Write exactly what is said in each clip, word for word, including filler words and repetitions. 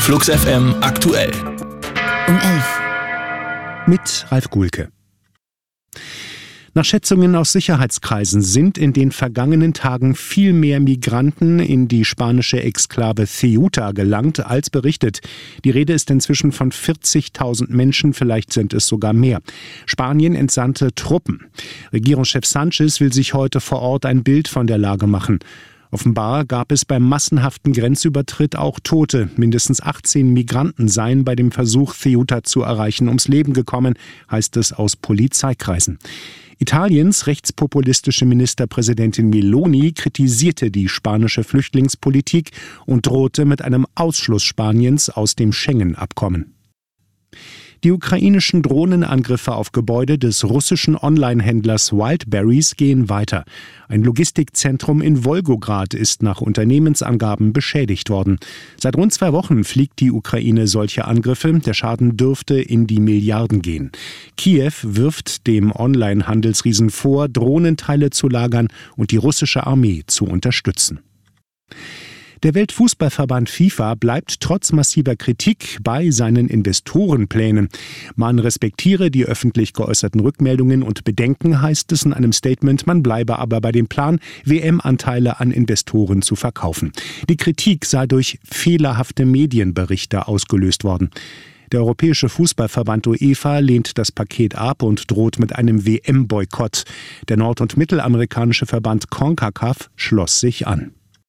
Flux F M aktuell. Um elf. Mit Ralf Guhlke. Nach Schätzungen aus Sicherheitskreisen sind in den vergangenen Tagen viel mehr Migranten in die spanische Exklave Ceuta gelangt als berichtet. Die Rede ist inzwischen von vierzigtausend Menschen, vielleicht sind es sogar mehr. Spanien entsandte Truppen. Regierungschef Sánchez will sich heute vor Ort ein Bild von der Lage machen. Offenbar gab es beim massenhaften Grenzübertritt auch Tote. Mindestens achtzehn Migranten seien bei dem Versuch, Ceuta zu erreichen, ums Leben gekommen, heißt es aus Polizeikreisen. Italiens rechtspopulistische Ministerpräsidentin Meloni kritisierte die spanische Flüchtlingspolitik und drohte mit einem Ausschluss Spaniens aus dem Schengen-Abkommen. Die ukrainischen Drohnenangriffe auf Gebäude des russischen Online-Händlers Wildberries gehen weiter. Ein Logistikzentrum in Wolgograd ist nach Unternehmensangaben beschädigt worden. Seit rund zwei Wochen fliegt die Ukraine solche Angriffe. Der Schaden dürfte in die Milliarden gehen. Kiew wirft dem Online-Handelsriesen vor, Drohnenteile zu lagern und die russische Armee zu unterstützen. Der Weltfußballverband FIFA bleibt trotz massiver Kritik bei seinen Investorenplänen. Man respektiere die öffentlich geäußerten Rückmeldungen und Bedenken, heißt es in einem Statement. Man bleibe aber bei dem Plan, W M-Anteile an Investoren zu verkaufen. Die Kritik sei durch fehlerhafte Medienberichte ausgelöst worden. Der Europäische Fußballverband UEFA lehnt das Paket ab und droht mit einem W M-Boykott. Der nord- und mittelamerikanische Verband CONCACAF schloss sich an.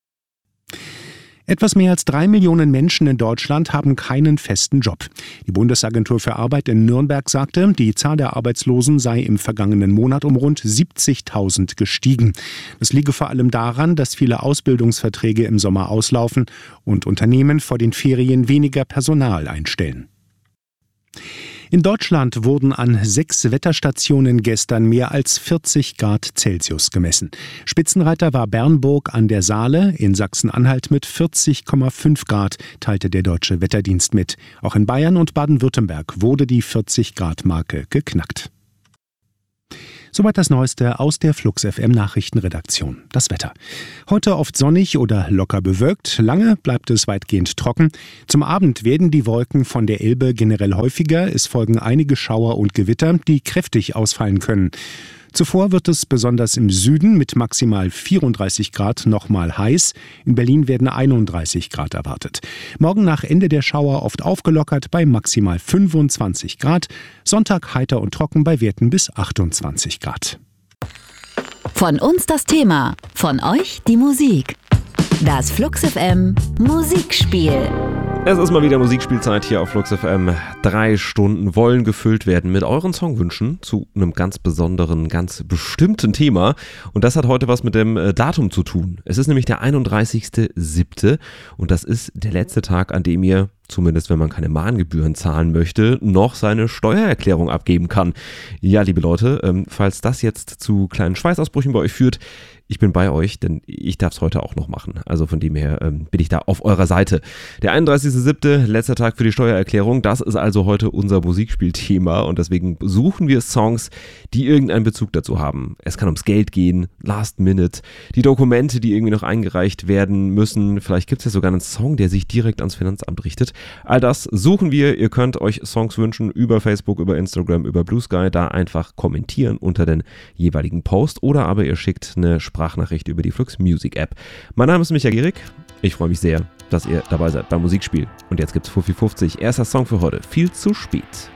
Etwas mehr als drei Millionen Menschen in Deutschland haben keinen festen Job. Die Bundesagentur für Arbeit in Nürnberg sagte, die Zahl der Arbeitslosen sei im vergangenen Monat um rund siebzigtausend gestiegen. Das liege vor allem daran, dass viele Ausbildungsverträge im Sommer auslaufen und Unternehmen vor den Ferien weniger Personal einstellen. In Deutschland wurden an sechs Wetterstationen gestern mehr als vierzig Grad Celsius gemessen. Spitzenreiter war Bernburg an der Saale, in Sachsen-Anhalt mit vierzig Komma fünf Grad, teilte der Deutsche Wetterdienst mit. Auch in Bayern und Baden-Württemberg wurde die vierzig Grad Marke geknackt. Soweit das Neueste aus der Flux F M Nachrichtenredaktion. Das Wetter. Heute oft sonnig oder locker bewölkt. Lange bleibt es weitgehend trocken. Zum Abend werden die Wolken von der Elbe generell häufiger. Es folgen einige Schauer und Gewitter, die kräftig ausfallen können. Zuvor wird es besonders im Süden mit maximal vierunddreißig Grad nochmal heiß. In Berlin werden einunddreißig Grad erwartet. Morgen nach Ende der Schauer oft aufgelockert bei maximal fünfundzwanzig Grad. Sonntag heiter und trocken bei Werten bis achtundzwanzig Grad. Von uns das Thema, von euch die Musik. Das Flux F M Musikspiel. Es ist mal wieder Musikspielzeit hier auf Flux F M. Drei Stunden wollen gefüllt werden mit euren Songwünschen zu einem ganz besonderen, ganz bestimmten Thema. Und das hat heute was mit dem Datum zu tun. Es ist nämlich der einunddreißigster siebter und das ist der letzte Tag, an dem ihr, zumindest wenn man keine Mahngebühren zahlen möchte, noch seine Steuererklärung abgeben kann. Ja, liebe Leute, ähm, falls das jetzt zu kleinen Schweißausbrüchen bei euch führt, ich bin bei euch, denn ich darf es heute auch noch machen. Also von dem her ähm, bin ich da auf eurer Seite. Der einunddreißigster siebter, letzter Tag für die Steuererklärung. Das ist also heute unser Musikspielthema und deswegen suchen wir Songs, die irgendeinen Bezug dazu haben. Es kann ums Geld gehen, Last Minute, die Dokumente, die irgendwie noch eingereicht werden müssen. Vielleicht gibt es ja sogar einen Song, der sich direkt ans Finanzamt richtet. All das suchen wir. Ihr könnt euch Songs wünschen über Facebook, über Instagram, über Blue Sky. Da einfach kommentieren unter den jeweiligen Post oder aber ihr schickt eine Sprachnachricht über die Flux Music App. Mein Name ist Michael Gierig. Ich freue mich sehr, dass ihr dabei seid beim Musikspiel. Und jetzt gibt's Fuffi fünfzig. Erster Song für heute. Viel zu spät.